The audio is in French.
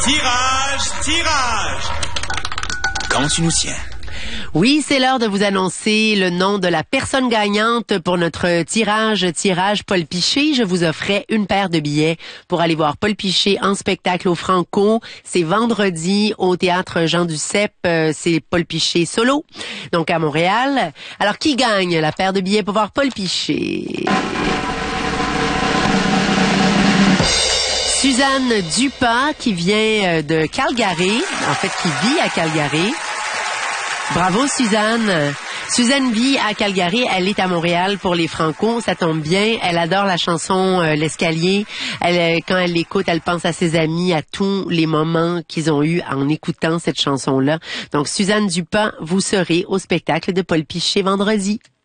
Tirage. Comment tu nous tiens? Oui, c'est l'heure de vous annoncer le nom de la personne gagnante pour notre tirage Paul Piché. Je vous offrais une paire de billets pour aller voir Paul Piché en spectacle au Franco. C'est vendredi au Théâtre Jean Duceppe. C'est Paul Piché solo, donc à Montréal. Alors, qui gagne la paire de billets pour voir Paul Piché? Suzanne Dupas, qui vient de Calgary, en fait, qui vit à Calgary. Bravo, Suzanne. Suzanne vit à Calgary, elle est à Montréal pour les Franco, ça tombe bien. Elle adore la chanson L'Escalier. Quand elle l'écoute, elle pense à ses amis, à tous les moments qu'ils ont eus en écoutant cette chanson-là. Donc, Suzanne Dupas, vous serez au spectacle de Paul Piché vendredi.